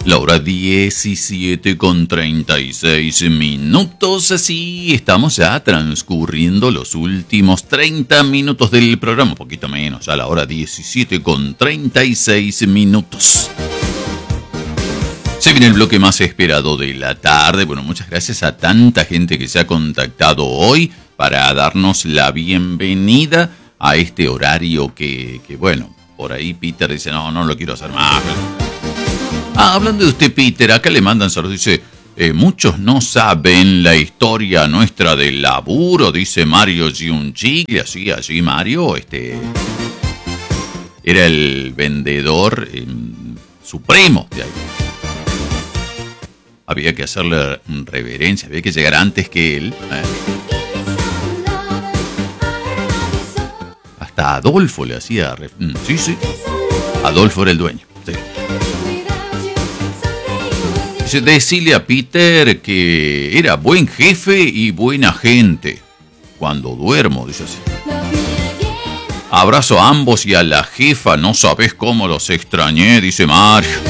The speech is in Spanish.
La hora 17:36 así estamos ya transcurriendo los últimos 30 minutos del programa, un poquito menos, a la hora 17:36. Se viene el bloque más esperado de la tarde. Bueno, muchas gracias a tanta gente que se ha contactado hoy para darnos la bienvenida a este horario que bueno, por ahí Peter dice, no lo quiero hacer más. Hablando de usted, Peter, acá le mandan saludos, dice, muchos no saben la historia nuestra del laburo, dice Mario Giunchigli, así, allí Mario, era el vendedor supremo de ahí. Había que hacerle reverencia, había que llegar antes que él. Hasta Adolfo le hacía... Sí. Adolfo era el dueño. Sí. Dice, decile a Peter que era buen jefe y buena gente. Cuando duermo, dice así. Abrazo a ambos y a la jefa, no sabés cómo los extrañé, dice Mario.